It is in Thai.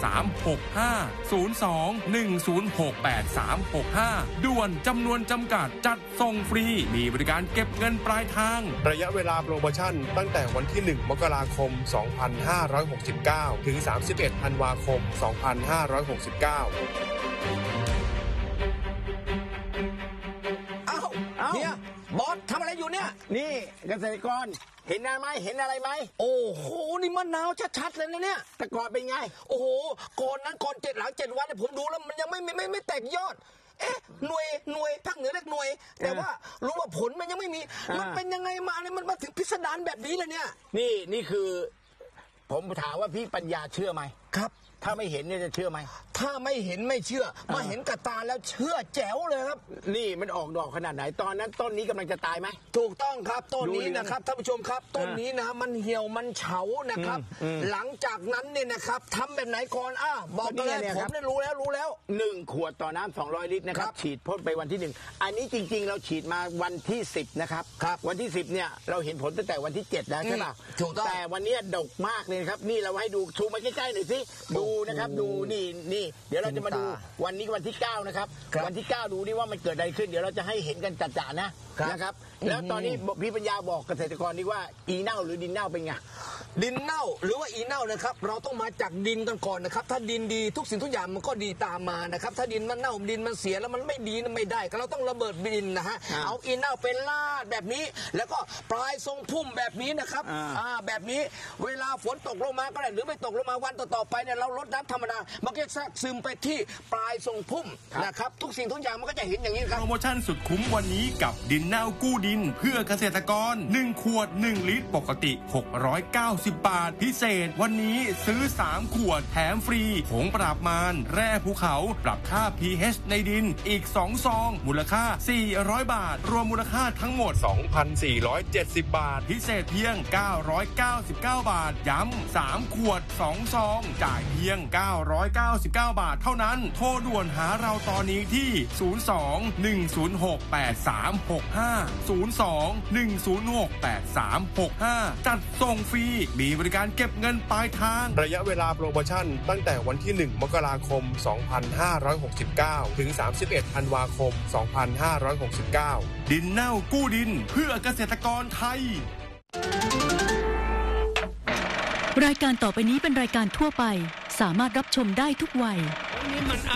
ด่วนจำนวนจำกัดจัดส่งฟรีมีบริการเก็บเงินปลายทางระยะเวลาโปรโมชั่นตั้งแต่วันที่1 มกราคม 2569 ถึง 31 ธันวาคม 2569 เฮียบอสทำอะไรอยู่เนี่ยนี่เกษตรกรเห็นอะไรไหมเห็นอะไรไหมโอ้โหนี่มะนาวชัดๆเลยนะเนี่ยแต่ก่อนเป็นไงโอ้โหก่อน7 หลัง 7 วันเนี่ยผมดูแล้วมันยังไม่แตกยอดหน่วยภาคเหนือเรียกหน่วยแต่ว่ารู้ว่าผลมันยังไม่มีมันเป็นยังไงมาเนี่ยมันมาถึงพิสดารแบบนี้เลยเนี่ยนี่คือผมถามว่าพี่ปัญญาเชื่อไหมครับถ้าไม่เห็นเนี่ยจะเชื่อไหมถ้าไม่เห็นไม่เชื่อมาเห็นกับตาแล้วเชื่อแจ๋วเลยครับนี่มันออกดอกขนาดไหนตอนนั้นต้นนี้กำลังจะตายไหมถูกต้องครับต้นนี้นะครับท่านผู้ชมครับต้นนี้นะมันเหี่ยวมันเฉานะครับหลังจากนั้นเนี่ยนะครับทำแบบไหนก่อนบอกเลยผมได้รู้แล้ว 1 ขวดต่อน้ำ200 ลิตรนะครับฉีดพ่นไปวันที่1อันนี้จริงๆเราฉีดมาวันที่10นะครับวันที่10เนี่ยเราเห็นผลตั้งแต่วันที่7แล้วใช่ป่ะถูกต้องแต่วันนี้ดกมากเลยครับนี่เราให้ดูชูมาใกล้ๆหน่อยสิดูนะครับดูนี่เดี๋ยวเราจะมาดูวันนี้วันที่9นะครับวันที่9ดูนี่ว่ามันเกิดอะไรขึ้นเดี๋ยวเราจะให้เห็นกันจัดๆนะครับแล้วตอนนี้พี่ปัญญาบอกเกษตรกรดีว่าอีเน่าหรือดินเน่าเป็นไงดินเน่าหรือว่าอีเน่านะครับเราต้องมาจากดินกันก่อนนะครับถ้าดินดีทุกสิ่งทุกอย่างมันก็ดีตามมานะครับถ้าดินมันเน่าดินมันเสียแล้วมันไม่ดีไม่ได้ก็เราต้องระเบิดดินนะฮะเอาอีเน่าเป็นลาดแบบนี้แล้วก็ปลายทรงพุ่มแบบนี้นะครับแบบนี้เวลาฝนตกลงมาก็ได้หรือไม่ตกลงมาวันต่อไปเนี่ยเราลดน้ำธรรมดามันก็แทรกซึมไปที่ปลายทรงพุ่มนะครับทุกสิ่งทุกอย่างมันก็จะเห็นอย่างนี้ครับโปรโมชั่นสุดคุ้มวันนี้กับดินเน่ากู้ดินเพื่อเกษตรกร1 ขวด 1 ลิตรปกติ690 บาทพิเศษวันนี้ซื้อ3 ขวดแถมฟรีผงปราบมารแร่ภูเขาปรับค่า pH ในดินอีก2 ซองมูลค่า400 บาทรวมมูลค่าทั้งหมด 2,470 บาทพิเศษเพียง999 บาทย้ำ3 ขวด2 ซองจ่ายเพียง999 บาทเท่านั้นโทรด่วนหาเราตอนนี้ที่02-106-8365 จัดส่งฟรีมีบริการเก็บเงินปลายทางระยะเวลาโปรโมชั่นตั้งแต่วันที่1 มกราคม 2569 ถึง 31 ธันวาคม 2569 ดินเน่ากู้ดินเพื่อเกษตรกรไทยรายการต่อไปนี้เป็นรายการทั่วไปสามารถรับชมได้ทุกวัย